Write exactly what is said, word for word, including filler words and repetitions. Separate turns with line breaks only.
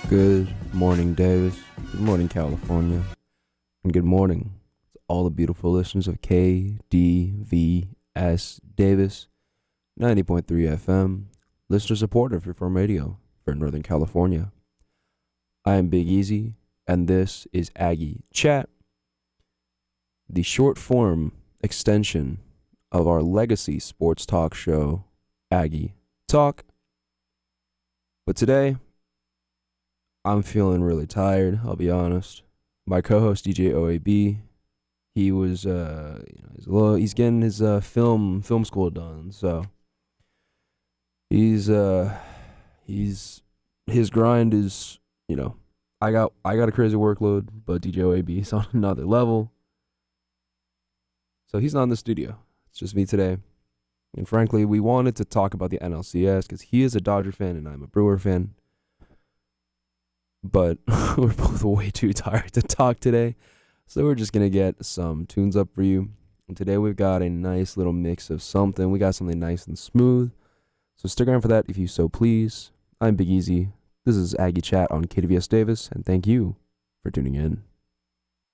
Good morning, Davis. Good morning, California. And good morning to all the beautiful listeners of K D V S Davis, ninety point three F M, listener supporter for Freeform Radio for Northern California. I am Big Easy, and this is Aggie Chat, the short form extension of our legacy sports talk show, Aggie Talk. But today, I'm feeling really tired, I'll be honest. My co-host D J O A B, he was uh you know, he's a little, he's getting his uh film film school done, so he's uh he's his grind is, you know, I got I got a crazy workload, but D J O A B is on another level. So he's not in the studio. It's just me today. And frankly, we wanted to talk about the N L C S because he is a Dodger fan and I'm a Brewer fan. But we're both way too tired to talk today. So we're just going to get some tunes up for you. And today we've got a nice little mix of something. We got something nice and smooth. So stick around for that if you so please. I'm Big Easy. This is Aggie Chat on K D V S Davis. And thank you for tuning in.